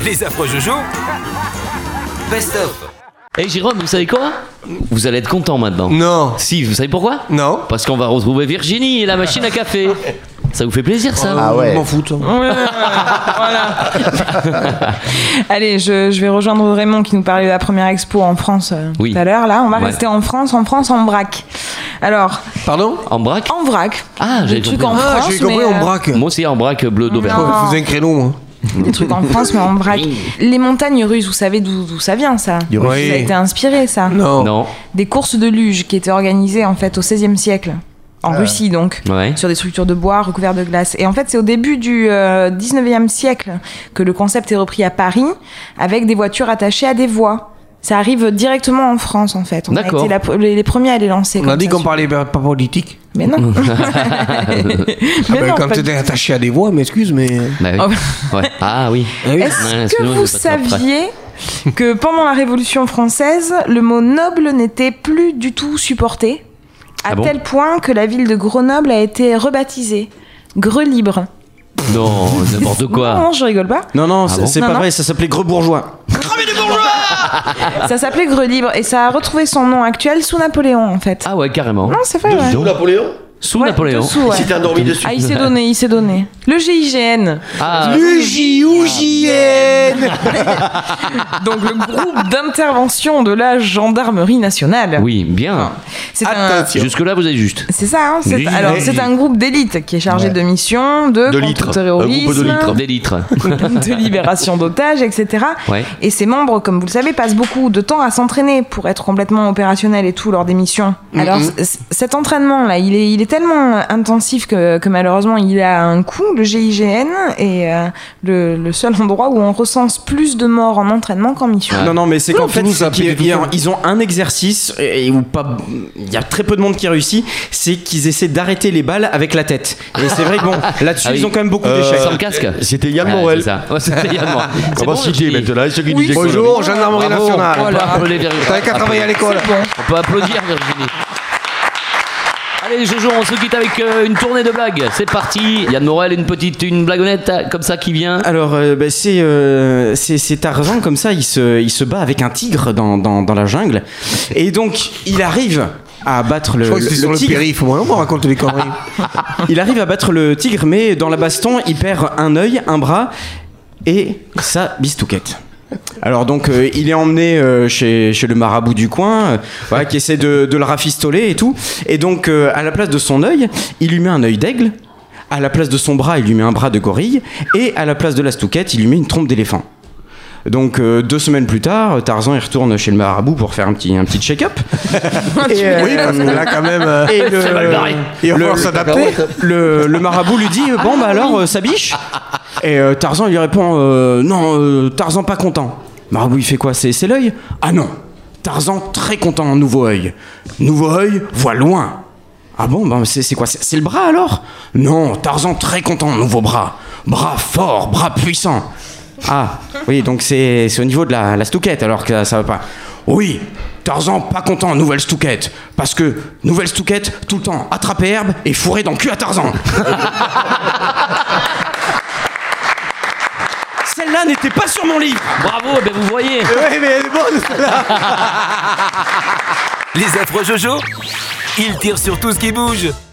Les affreux Jojo, best-of. Hey Jérôme, vous savez quoi? Vous allez être content maintenant. Non. Si, vous savez pourquoi? Non. Parce qu'on va retrouver Virginie et la machine à café. Ça vous fait plaisir ça? Ah ouais. Je m'en fous, toi. Voilà. Allez, je vais rejoindre Raymond qui nous parlait de la première expo en France Oui. tout à l'heure. Là, on va Ouais. rester en France, en vrac. Alors, Pardon? En braque? en vrac. Ah, Des j'ai trucs compris. en France, j'ai compris, mais, on braque. Moi aussi en braque bleu d'Auvergne. Non. Vous faisait un créneau, moi. des trucs en France, mais en vrac. Les montagnes russes, vous savez d'où ça vient, ça? Du Ça a Russie. été inspiré, ça. Non. Non. Des courses de luge qui étaient organisées, en fait, au XVIe siècle. En Russie, donc. Ouais. Sur des structures de bois recouvertes de glace. Et en fait, c'est au début du 19e siècle que le concept est repris à Paris, avec des voitures attachées à des voies. Ça arrive directement en France, en fait. On a D'accord. été les premiers à les lancer. On comme a dit ça, qu'on sur- parlait pas politique. Mais non. Mais non, Comme pas tu du étais attaché à des voix, m'excuse, mais. Bah oui. Oh. Ouais. Ah oui. Est-ce Ouais, que sinon, vous je vais pas te faire saviez que pendant la Révolution française, le mot noble n'était plus du tout supporté, à Ah bon tel point que la ville de Grenoble a été rebaptisée Grelibre. Non, n'importe quoi. Non, je rigole pas. Non, Ah bon c'est Non, pas non. vrai, ça s'appelait Greux Bourgeois. Ça s'appelait Grelibre et ça a retrouvé son nom actuel sous Napoléon, en fait. Ah ouais, carrément. Non, c'est vrai, ouais. Dessous Napoléon. Sous Ouais, Napoléon. dessous, ouais. Si t'es endormi dessus. Ah, il s'est donné. Le GIGN. Ah, Le JOJN. Donc le groupe d'intervention de la gendarmerie nationale. oui, bien. C'est Attention. Jusque-là, vous êtes juste. C'est ça, hein, Oui, alors oui. c'est un groupe d'élite qui est chargé de missions, de De litres. contre-terrorisme, Un groupe de litres. Des litres. de libération d'otages, etc. Ouais. Et ses membres, comme vous le savez, passent beaucoup de temps à s'entraîner pour être complètement opérationnels et tout lors des missions. Alors cet entraînement-là, il est tellement intensif que malheureusement il a un coût, le GIGN, et le seul endroit où on recense plus de morts en entraînement qu'en mission. Non, mais c'est qu'en fait, Toulouse, ça c'est pique qu'ils- tout seul. ils ont un exercice, et où pas, il y a très peu de monde qui réussit, c'est qu'ils essaient d'arrêter les balles avec la tête. Et c'est vrai que bon, là-dessus, Ah oui. ils ont quand même beaucoup d'échecs. Sans casque. C'était Yann Ah, Morel. c'est ça. Ouais, c'était Yann Morel. C'est On va bon, citer Virginie. maintenant. Ceux qui Oui, disent Bonjour, gendarmerie Bravo. nationale. On peut applaudir Virginie. T'avais qu'à travailler à l'école. On peut applaudir Virginie. Allez Jojo, on se quitte avec une tournée de blagues. C'est parti. Yann Morel, une blagonnette comme ça qui vient. Alors, c'est Tarzan, comme ça, il se bat avec un tigre dans la jungle. Et donc, il arrive à abattre Je crois que c'était sur le tigre. périph', moi, on me raconte des conneries. Il arrive à battre le tigre, mais dans la baston, il perd un œil, un bras et sa bistouquette. Alors donc il est emmené chez le marabout du coin, voilà, qui essaie de le rafistoler et tout. Et donc à la place de son œil, il lui met un œil d'aigle. À la place de son bras, il lui met un bras de gorille. Et à la place de la stouquette, il lui met une trompe d'éléphant. Donc 2 semaines plus tard, Tarzan il retourne chez le marabout pour faire un petit check-up. Et, Oui, parce que là, quand même. et Il va falloir s'adapter. le marabout lui dit bon bah alors ça biche. Et Tarzan lui répond non, Tarzan pas content. Marabout il fait quoi, c'est l'œil? Ah non, Tarzan très content, nouveau œil voit loin. Ah bon, bah c'est quoi, c'est le bras alors? Non, Tarzan très content, nouveau bras fort, bras puissant. Ah oui, donc c'est au niveau de la stouquette alors que ça va pas. Oui, Tarzan pas content, nouvelle stouquette. Parce que nouvelle stouquette, tout le temps attraper herbe et fourrer dans le cul à Tarzan. Celle-là n'était pas sur mon livre. Bravo, ben vous voyez. Oui, mais elle est bonne, celle-là. Les affreux Jojo, ils tirent sur tout ce qui bouge.